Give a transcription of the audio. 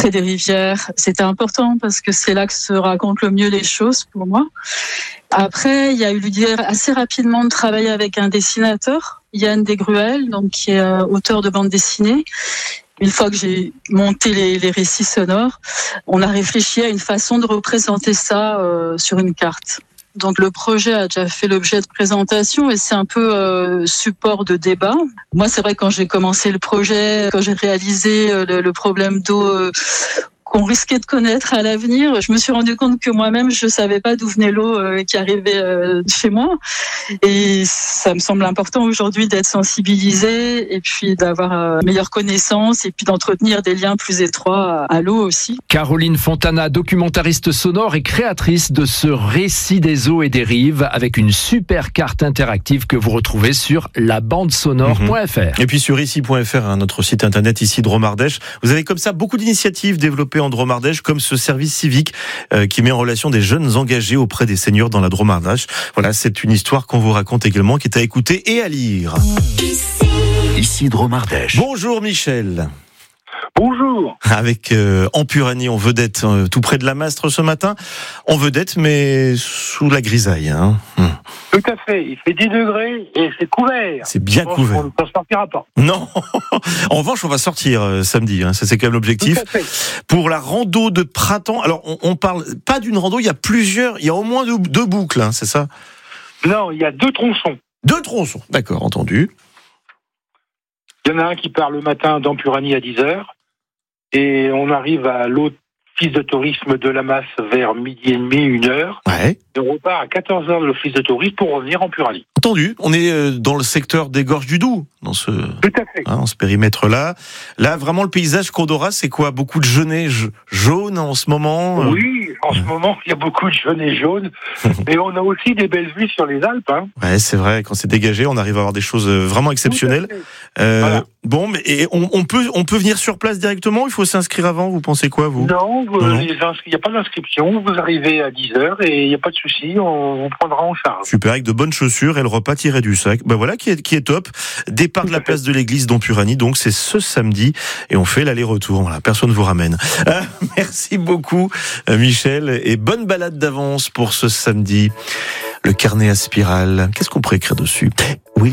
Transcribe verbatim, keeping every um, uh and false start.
près des rivières. C'était important parce que c'est là que se racontent le mieux les choses pour moi. Après, il y a eu l'idée assez rapidement de travailler avec un dessinateur, Yann Desgruel, donc qui est euh, auteur de bande dessinée. Une fois que j'ai monté les, les récits sonores, on a réfléchi à une façon de représenter ça euh, sur une carte. Donc le projet a déjà fait l'objet de présentation et c'est un peu euh, support de débat. Moi, c'est vrai, quand j'ai commencé le projet, quand j'ai réalisé euh, le, le problème d'eau euh, qu'on risquait de connaître à l'avenir, je me suis rendu compte que moi-même, je savais pas d'où venait l'eau euh, qui arrivait euh, chez moi. Et ça me semble important aujourd'hui d'être sensibilisé et puis d'avoir euh, meilleure connaissance et puis d'entretenir des liens plus étroits à, à l'eau aussi. Caroline Fontana, documentariste sonore et créatrice de ce récit des eaux et des rives avec une super carte interactive que vous retrouvez sur la bande sonore point f r. Et puis sur ici point f r, hein, notre site internet ici Dromardèche, vous avez comme ça beaucoup d'initiatives développées en Dromardèche, comme ce service civique euh, qui met en relation des jeunes engagés auprès des seniors dans la Dromardèche. Voilà, c'est une histoire qu'on vous raconte également, qui est à écouter et à lire. Ici, ici Dromardèche. Bonjour Michel. Bonjour. Avec euh, Empuranie en vedette, euh, tout près de la Mastre ce matin. En vedette, mais sous la grisaille. Hein. Hum. Tout à fait. Il fait dix degrés et c'est couvert. C'est bien pense couvert. On ne sortira pas. Non. En revanche, on va sortir euh, samedi. Hein. Ça, c'est quand même l'objectif. Tout à fait. Pour la rando de printemps. Alors, on, on parle pas d'une rando. Il y a plusieurs. Il y a au moins deux, deux boucles. Hein, c'est ça? Non, il y a deux tronçons. Deux tronçons. D'accord, entendu. Il y en a un qui part le matin d'Empuranie à dix heures. Et on arrive à l'office de tourisme de la Masse vers midi et demi, une heure. Ouais. Et on repart à quatorze heures de l'office de tourisme pour revenir en Empuranie. Entendu. On est euh, dans le secteur des Gorges du Doubs, dans ce, Tout à fait. hein, dans ce périmètre-là. Là, vraiment, le paysage Condora, c'est quoi? Beaucoup de genêts j- jaunes en ce moment? Oui, en ce moment, il y a beaucoup de genêts jaunes. Et on a aussi des belles vues sur les Alpes. Hein. Ouais, c'est vrai. Quand c'est dégagé, on arrive à avoir des choses vraiment exceptionnelles. Euh, Voilà. Bon, mais et on, on peut, on peut venir sur place directement. Il faut s'inscrire avant. Vous pensez quoi, vous? Non, vous- Non. les inscri- il n'y a pas d'inscription. Vous arrivez à dix heures et il n'y a pas de souci. On vous prendra en charge. Super, avec de bonnes chaussures et le repas tiré du sac. Ben voilà, qui est, qui est top. Départ de la place de l'église d'Empuranie. Donc, c'est ce samedi. Et on fait l'aller-retour. Voilà, personne vous ramène. Euh, merci beaucoup, euh, Michel. Et bonne balade d'avance pour ce samedi. Le carnet à spirale. Qu'est-ce qu'on pourrait écrire dessus? Oui.